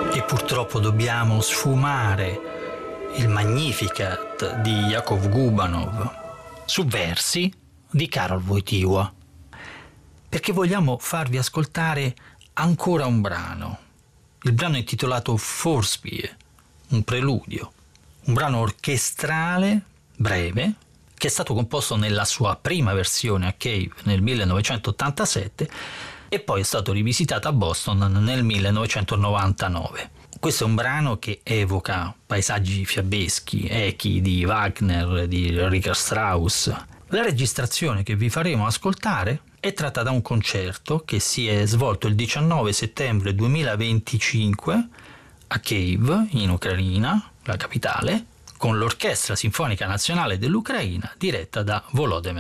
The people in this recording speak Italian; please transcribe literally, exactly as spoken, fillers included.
E purtroppo dobbiamo sfumare il Magnificat di Yakov Gubanov su versi di Karol Wojtyła, perché vogliamo farvi ascoltare ancora un brano. Il brano è intitolato Vorspiel, un preludio, un brano orchestrale breve che è stato composto nella sua prima versione a Cave nel millenovecentottantasette e poi è stato rivisitato a Boston nel millenovecentonovantanove. Questo è un brano che evoca paesaggi fiabeschi, echi di Wagner, di Richard Strauss. La registrazione che vi faremo ascoltare è tratta da un concerto che si è svolto il diciannove settembre duemilaventicinque a Kyiv, in Ucraina, la capitale, con l'Orchestra Sinfonica Nazionale dell'Ucraina diretta da Volodymyr